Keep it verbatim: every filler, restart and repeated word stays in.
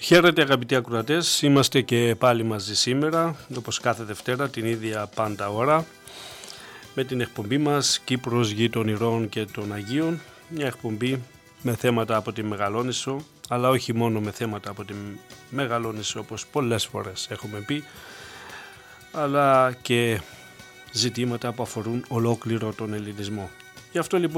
Χαίρετε αγαπητοί ακροατές, είμαστε και πάλι μαζί σήμερα, όπως κάθε Δευτέρα την ίδια πάντα ώρα, με την εκπομπή μας Κύπρος γη των Ηρώων και των Αγίων, μια εκπομπή με θέματα από τη Μεγαλόνισσο, αλλά όχι μόνο με θέματα από τη Μεγαλόνισσο όπως πολλές φορές έχουμε πει, αλλά και ζητήματα που αφορούν ολόκληρο τον ελληνισμό. Γι' αυτό λοιπόν